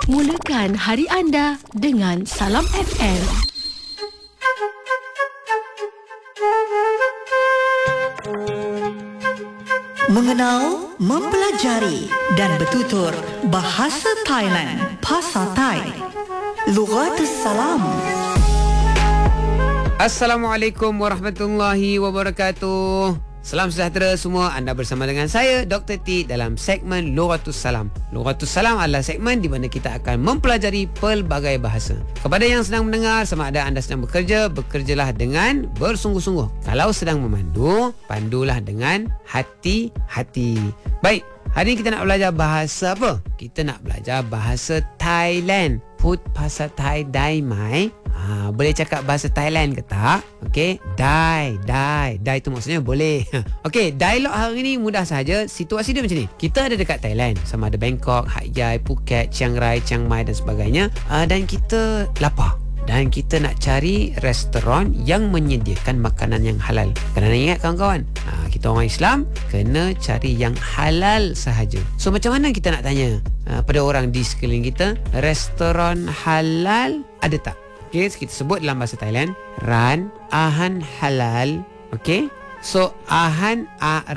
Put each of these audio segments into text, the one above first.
Mulakan hari anda dengan Salam FM. Mengenal, mempelajari dan bertutur bahasa Thailand, Bahasa Thai. Lughatus Salam. Assalamualaikum warahmatullahi wabarakatuh. Salam sejahtera semua. Anda bersama dengan saya Dr. T dalam segmen Lughatus Salam. Lughatus Salam adalah segmen di mana kita akan mempelajari pelbagai bahasa. Kepada yang sedang mendengar, sama ada anda sedang bekerja, bekerjalah dengan bersungguh-sungguh. Kalau sedang memandu, pandulah dengan hati-hati. Baik, hari ini kita nak belajar bahasa apa? Kita nak belajar bahasa Thailand. Put bahasa Thai dai mai. Boleh cakap bahasa Thailand ke tak? Okey, dai tu maksudnya boleh. Okey, dialog hari ni mudah saja. Situasi dia macam ni. Kita ada dekat Thailand, sama ada Bangkok, Hat Yai, Phuket, Chiang Rai, Chiang Mai dan sebagainya. Dan kita lapar. Dan kita nak cari restoran yang menyediakan makanan yang halal. Kerana ingat kawan-kawan, kita orang Islam kena cari yang halal sahaja. So macam mana kita nak tanya pada orang di sekeliling kita, restoran halal ada tak? Okay, so kita sebut dalam bahasa Thailand, Ran Ahan Halal. Okay, so Ahan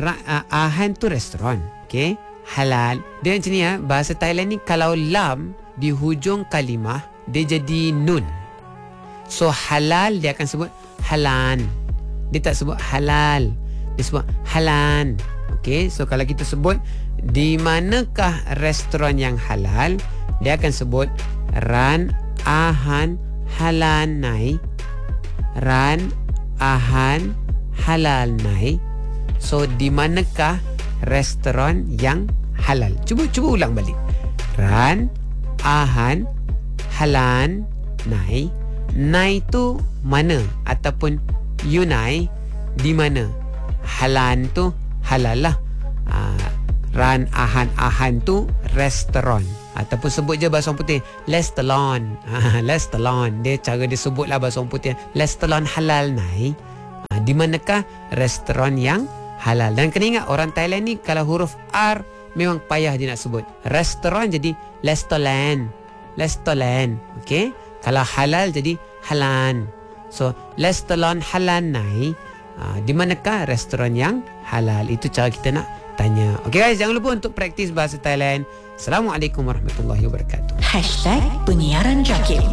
tu restoran. Okay, halal. Dia macam ni bahasa Thailand ni kalau lam di hujung kalimah dia jadi nun. So halal dia akan sebut halan. Dia tak sebut halal, dia sebut halan. Okay, so kalau kita sebut di manakah restoran yang halal, dia akan sebut Ran Ahan Halal Nai. Ran Ahan Halal Nai. So di manakah restoran yang halal? Cuba ulang balik. Ran Ahan Halal Nai. Nai tu mana ataupun you nai di mana. Halan tu halal lah. Ran Ahan tu restoran. Ataupun sebut je bahasa orang putih restoran. Restoran. Dia cara dia sebut lah bahasa orang putih. Restoran halal nai. Di manakah restoran yang halal? Dan kena ingat orang Thailand ni kalau huruf R memang payah dia nak sebut. Restoran jadi restoran. Restoran. Okay. Kalau halal jadi halan. So restoran halal nai. Di manakah restoran yang halal? Itu cara kita nak tanya. Okay guys, jangan lupa untuk praktis bahasa Thailand. Assalamualaikum warahmatullahi wabarakatuh. #Penyiaran Jakim.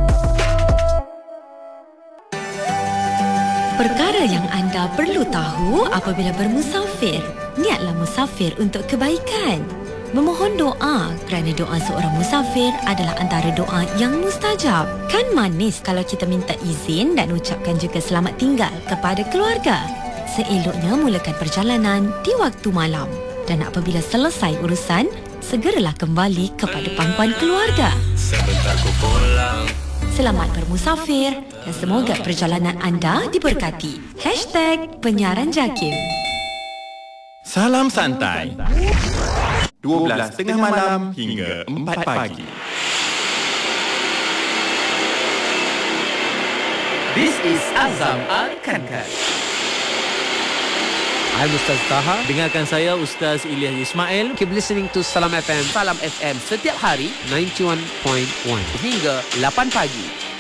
Perkara yang anda perlu tahu apabila bermusafir. Niatlah musafir untuk kebaikan. Memohon doa kerana doa seorang musafir adalah antara doa yang mustajab. Kan manis kalau kita minta izin dan ucapkan juga selamat tinggal kepada keluarga. Seeloknya mulakan perjalanan di waktu malam. Dan apabila selesai urusan, segeralah kembali kepada pangkuan keluarga. Sebentar ku pulang. Selamat bermusafir dan semoga perjalanan anda diberkati. #Penyiaran Jakim. Salam santai. 12 tengah malam hingga 4 pagi. This is Azam Al-Kankan. I'm Ustaz Taha. Dengarkan saya Ustaz Ilyas Ismail. Keep listening to Salam FM. Salam FM setiap hari 91.1 hingga 8 pagi.